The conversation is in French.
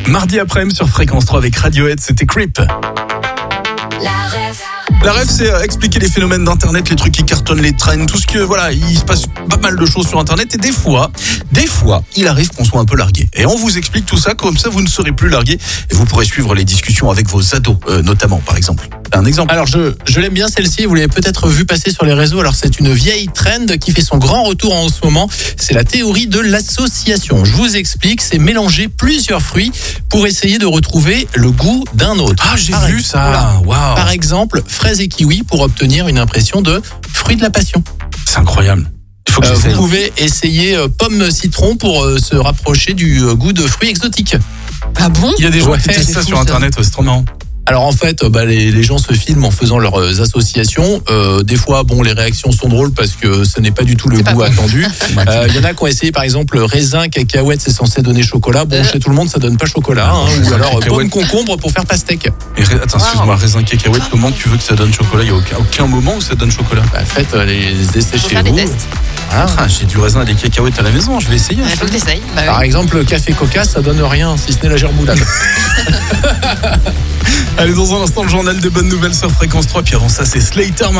Mardi après-midi sur Fréquence 3 avec Radiohead, c'était Creep. La rêve, c'est expliquer les phénomènes d'Internet, les trucs qui cartonnent, les trends, tout ce que, voilà, il se passe pas mal de choses sur Internet et des fois, il arrive qu'on soit un peu largué. Et on vous explique tout ça, comme ça vous ne serez plus largué et vous pourrez suivre les discussions avec vos ados, notamment, par exemple. Un exemple. Alors je l'aime bien celle-ci, vous l'avez peut-être vu passer sur les réseaux. Alors c'est une vieille trend qui fait son grand retour en ce moment. C'est la théorie de l'association. Je vous explique, c'est mélanger plusieurs fruits pour essayer de retrouver le goût d'un autre. Ah, j'ai vu ça. Waouh. Par exemple, fraises et kiwi pour obtenir une impression de fruit de la passion. C'est incroyable. Il faut que Vous pouvez essayer pomme citron pour se rapprocher du goût de fruits exotiques. Ah bon? Il y a des gens Ouais, qui testent ça c'est sur fou, ça. Internet, c'est trop marrant. Alors en fait, les gens se filment en faisant leurs associations. Des fois, les réactions sont drôles parce que ce n'est pas du tout le C'est pas goût bon. attendu. Il y en a qui ont essayé, par exemple, raisin, cacahuète, c'est censé donner chocolat. Bon, chez tout le monde, ça donne pas chocolat. Ou alors pomme cacahuète. concombre pour faire pastèque. Et attends, excuse-moi, raisin cacahuète, comment tu veux que ça donne chocolat? Il n'y a aucun moment où ça donne chocolat. Faites les essais Faut chez faire des vous. tests. Ah, j'ai du raisin et des cacahuètes à la maison, je vais essayer. Il faut que t'essayes. Bah Par oui. exemple, café coca, ça donne rien, si ce n'est la gerboulade. Allez, dans un instant, le journal des bonnes nouvelles sur Fréquence 3. Puis avant ça, c'est Slater.